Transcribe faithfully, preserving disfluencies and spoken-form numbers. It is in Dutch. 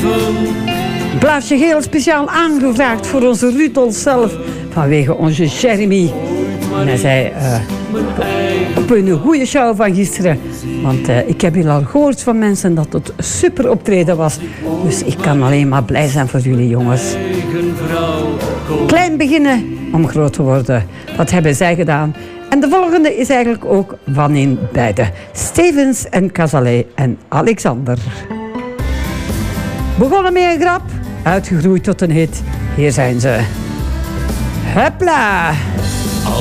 Een plaatje heel speciaal aangevraagd voor onze Rudolf zelf. Vanwege onze Jeremy. En hij zei... Uh, op een goede show van gisteren. Want uh, ik heb hier al gehoord van mensen dat het super optreden was. Dus ik kan alleen maar blij zijn voor jullie jongens. Klein beginnen om groot te worden. Dat hebben zij gedaan. En de volgende is eigenlijk ook van in beide. Stevens en Cazalet en Alexander. Begonnen met een grap, uitgegroeid tot een hit. Hier zijn ze. Hopla!